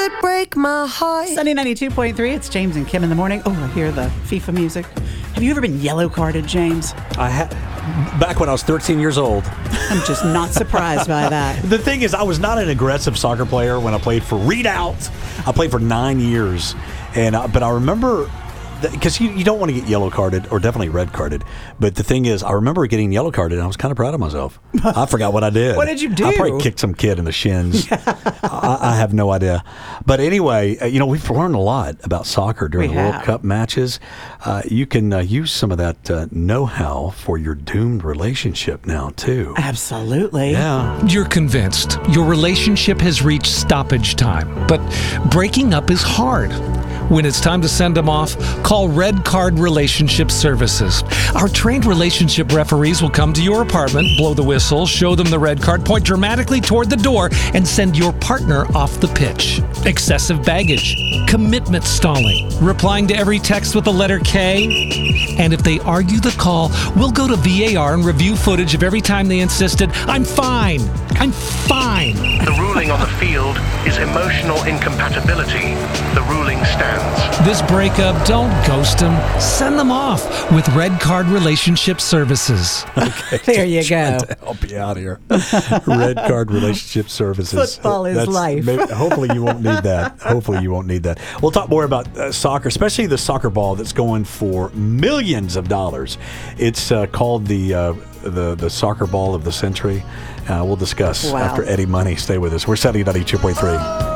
would break my heart. Sunny 92.3, it's James and Kim in the morning. Oh, I hear the FIFA music. Have you ever been yellow carded, James? I had back when I was 13 years old. I'm just not surprised by that. The thing is, I was not an aggressive soccer player when I played for Readout. I played for 9 years, but I remember because you don't want to get yellow carded or definitely red carded. But the thing is, I remember getting yellow carded, and I was kind of proud of myself. I forgot what I did. What did you do? I probably kicked some kid in the shins. I have no idea. But anyway, we've learned a lot about soccer during the World Cup matches. You can use some of that know-how for your doomed relationship now, too. Absolutely. Yeah. You're convinced your relationship has reached stoppage time, but breaking up is hard. When it's time to send them off, call Red Card Relationship Services. Our trained relationship referees will come to your apartment, blow the whistle, show them the red card, point dramatically toward the door, and send your partner off the pitch. Excessive baggage, commitment stalling, replying to every text with the letter K. And if they argue the call, we'll go to VAR and review footage of every time they insisted, I'm fine. I'm fine. The ruling on the field is emotional incompatibility. The ruling stands. This breakup, don't ghost them. Send them off with Red Card Relationship Services. Okay, there you go. To help you out here. Red Card Relationship Services. Football is life. Hopefully you won't need that. Hopefully you won't need that. We'll talk more about soccer, especially the soccer ball that's going for millions of dollars. It's called the soccer ball of the century. We'll discuss after Eddie Money. Stay with us. We're 92.3.